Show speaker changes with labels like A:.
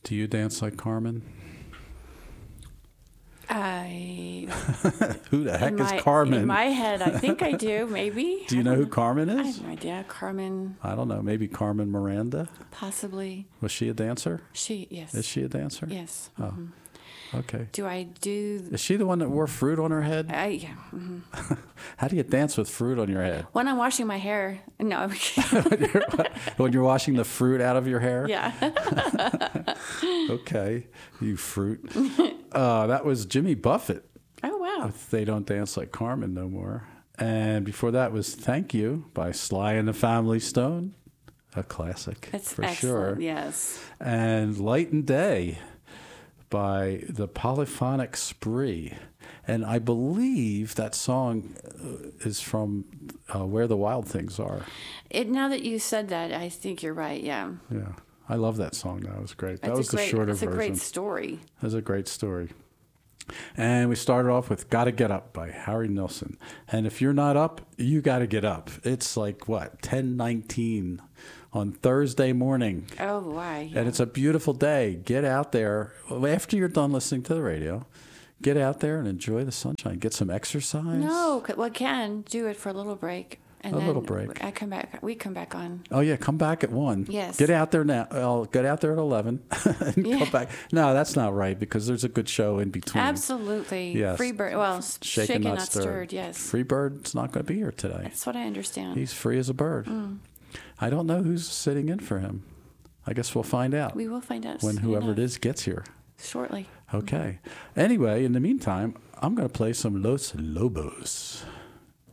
A: Do you dance like Carmen? Who the heck is Carmen?
B: In my head, I think I do, maybe.
A: Do you know who Carmen
B: I
A: is?
B: have no idea. Carmen,
A: I don't know. Maybe Carmen Miranda?
B: possibly.
A: Was she a dancer?
B: Yes.
A: Is she a dancer?
B: Yes.
A: Oh, okay.
B: Do I do...
A: Is she the one that wore fruit on her head?
B: Yeah.
A: How do you dance with fruit on your head?
B: When I'm washing my hair. No, I'm kidding.
A: When you're washing the fruit out of your hair?
B: Yeah.
A: Okay, you fruit. That was Jimmy Buffett.
B: Oh, wow.
A: With They Don't Dance Like Carmen No More. And before that was Thank You by Sly and the Family Stone. A classic,
B: That's
A: for
B: excellent.
A: sure.
B: Yes.
A: And Light and Day by the Polyphonic Spree. And I believe that song is from Where the Wild Things Are.
B: Now that you said that, I think you're right. Yeah.
A: Yeah. I love that song. That was great. That
B: That's
A: was the shorter version.
B: It's a great story.
A: That was a great story. And we started off with Gotta Get Up by Harry Nilsson. And if you're not up, you got to get up. It's like, what, 10:19 on Thursday morning.
B: Oh, why? Yeah.
A: And it's a beautiful day. Get out there. After you're done listening to the radio, get out there and enjoy the sunshine. Get some exercise.
B: No, well, I can do it for a little break. And then
A: little break.
B: We come back on.
A: Oh, yeah, come back at 1.
B: Yes.
A: Get out there now. Get out there at 11 and
B: Yeah.
A: come back. No, that's not right because there's a good show in between.
B: Absolutely.
A: Yes.
B: Free bird. Well, shaken, not stirred. Yes.
A: Free Bird's not going to be here today.
B: That's what I understand.
A: He's free as a bird. I don't know who's sitting in for him. I guess we'll find out
B: We will find out
A: when
B: soon
A: whoever it
B: enough.
A: is gets here.
B: Shortly.
A: Okay. Anyway, in the meantime, I'm going to play some Los Lobos.